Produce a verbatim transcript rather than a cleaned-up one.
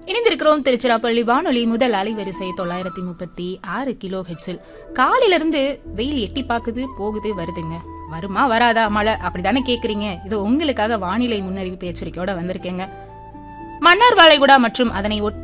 இணைந்திருக்கிறோம் திருச்சிராப்பள்ளி வானொலி முதல் அலைவரிசை தொள்ளாயிரத்தி முப்பத்தி ஆறு கிலோ ஹெட்ஸில். காலையில இருந்து வெயில் எட்டி பாக்குது, போகுது, வருதுங்க. வருமா வராதா மழை அப்படித்தானே கேக்குறீங்க. இது உங்களுக்காக வானிலை முன்னறிவிப்பு எச்சரிக்கையோட வந்திருக்கேங்க. மன்னார் வளைகுடா மற்றும் அதனை